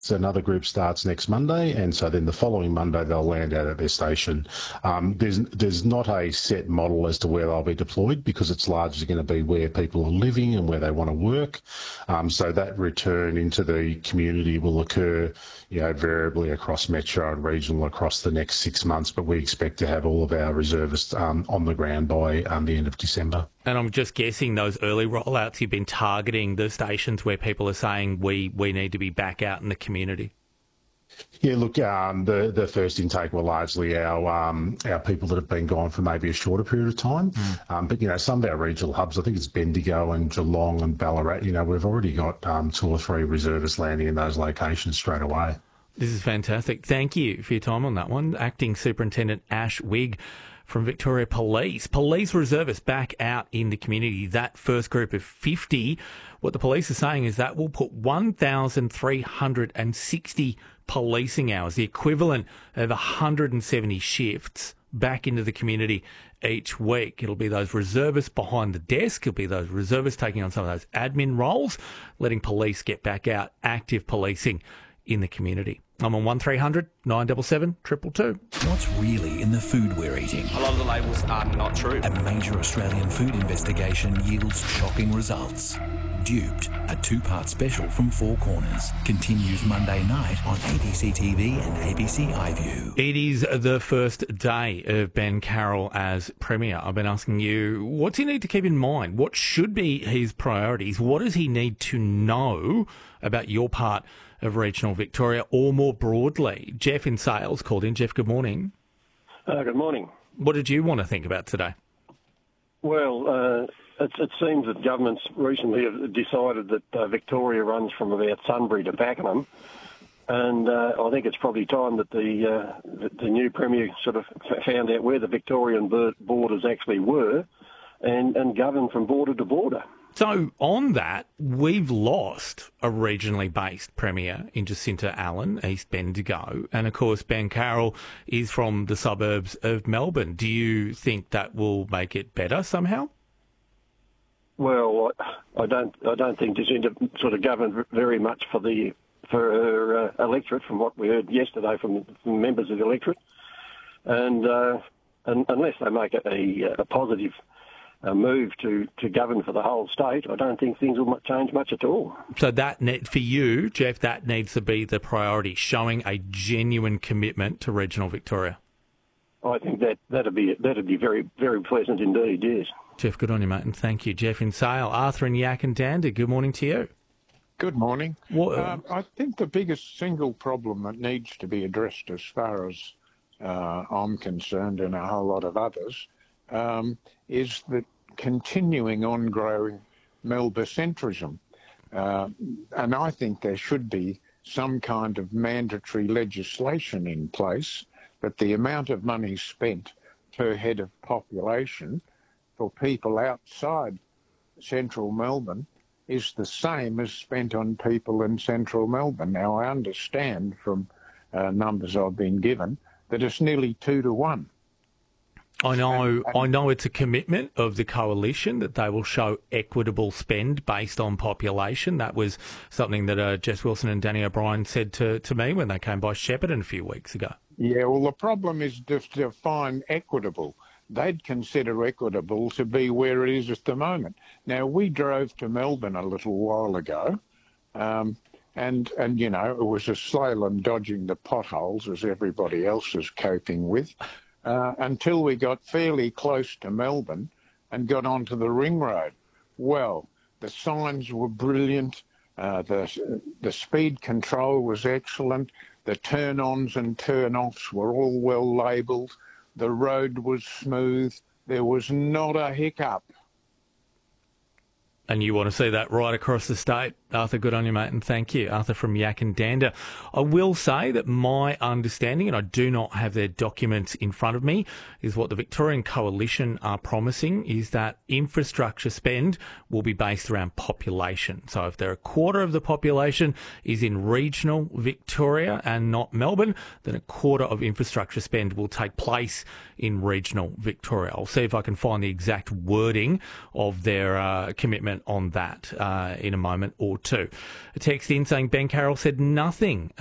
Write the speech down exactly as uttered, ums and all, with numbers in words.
So another group starts next Monday, and so then the following Monday they'll land out at their station. Um, there's there's not a set model as to where they'll be deployed because it's largely going to be where people are living and where they want to work. Um, so that return into the community will occur, you know, variably across metro and regional across the next six months. But we expect to have all of our reservists um, on the ground by um, the end of December. And I'm just guessing those early rollouts, you've been targeting the stations where people are saying we, we need to be back out in the community. Yeah, look, um, the the first intake were largely our um, our people that have been gone for maybe a shorter period of time. Mm. Um, but, you know, some of our regional hubs, I think it's Bendigo and Geelong and Ballarat, you know, we've already got um, two or three reservists landing in those locations straight away. This is fantastic. Thank you for your time on that one. Acting Superintendent Ash Wigg from Victoria Police. Police reservists back out in the community. That first group of fifty, what the police are saying is that will put one thousand three hundred sixty policing hours, the equivalent of one hundred seventy shifts, back into the community each week. It'll be those reservists behind the desk. It'll be those reservists taking on some of those admin roles, letting police get back out, active policing in the community. I'm on one three hundred nine seven seven two two two. What's really in the food we're eating? A lot of the labels are not true. A major Australian food investigation yields shocking results. Duped, a two-part special from Four Corners, continues Monday night on A B C T V and A B C iView. It is the first day of Ben Carroll as Premier. I've been asking you, what's he need to keep in mind? What should be his priorities? What does he need to know about your part of regional Victoria, or more broadly? Jeff in Sales called in. Jeff, good morning. Uh, good morning. What did you want to think about today? Well, uh, it, it seems that governments recently have decided that uh, Victoria runs from about Sunbury to Pakenham, and uh, I think it's probably time that the, uh, the the new Premier sort of found out where the Victorian borders actually were and, and govern from border to border. So on that, we've lost a regionally based Premier in Jacinta Allen, East Bendigo, and of course Ben Carroll is from the suburbs of Melbourne. Do you think that will make it better somehow? Well, I don't. I don't think Jacinta sort of governed very much for the for her uh, electorate, from what we heard yesterday from, from members of the electorate, and, uh, and unless they make a, a, a positive a move to, to govern for the whole state, I don't think things will change much at all. So that ne- for you, Jeff, that needs to be the priority, showing a genuine commitment to regional Victoria. I think that that'd be that'd be very very pleasant indeed. Yes. Jeff, good on you, mate, and thank you. Jeff in Sale, Arthur in Yakandanda. Good morning to you. Good morning. What, um, I think the biggest single problem that needs to be addressed, as far as uh, I'm concerned, and a whole lot of others, Um, is the continuing on-growing Melbocentrism. Uh, and I think there should be some kind of mandatory legislation in place that the amount of money spent per head of population for people outside central Melbourne is the same as spent on people in central Melbourne. Now, I understand from uh, numbers I've been given that it's nearly two to one. I know I know it's a commitment of the coalition that they will show equitable spend based on population. That was something that uh, Jess Wilson and Danny O'Brien said to, to me when they came by Shepparton a few weeks ago. Yeah, well, the problem is to define equitable. They'd consider equitable to be where it is at the moment. Now, we drove to Melbourne a little while ago, um, and, and, you know, it was a slalom dodging the potholes as everybody else is coping with. Uh, until we got fairly close to Melbourne and got onto the ring road. Well, the signs were brilliant, uh, the, the speed control was excellent, the turn-ons and turn-offs were all well labelled, the road was smooth, there was not a hiccup. And you want to see that right across the state. Arthur, good on you, mate, and thank you. Arthur from Yakandanda. I will say that my understanding, and I do not have their documents in front of me, is what the Victorian Coalition are promising is that infrastructure spend will be based around population. So if there a quarter of the population is in regional Victoria and not Melbourne, then a quarter of infrastructure spend will take place in regional Victoria. I'll see if I can find the exact wording of their uh, commitment on that uh, in a moment or two. A text in saying Ben Carroll said nothing